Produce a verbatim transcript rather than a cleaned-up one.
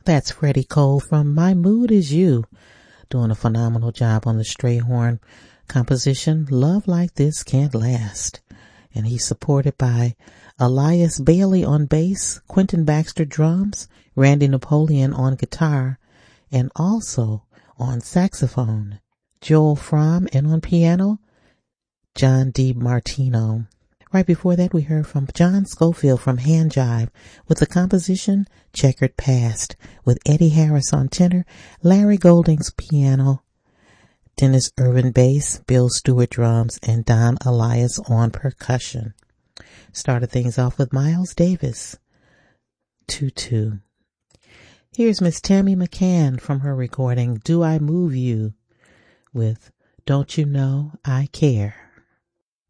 That's Freddie Cole from My Mood Is You, doing a phenomenal job on the Strayhorn composition, Love Like This Can't Last. And he's supported by Elias Bailey on bass, Quentin Baxter drums, Randy Napoleon on guitar, and also on saxophone, Joel Fromm, and on piano, John DiMartino. Right before that, we heard from John Schofield from Hand Jive with the composition Checkered Past, with Eddie Harris on tenor, Larry Golding's piano, Dennis Irvin bass, Bill Stewart drums, and Don Elias on percussion. Started things off with Miles Davis, Tutu. Here's Miss Tammy McCann from her recording Do I Move You with Don't You Know I Care.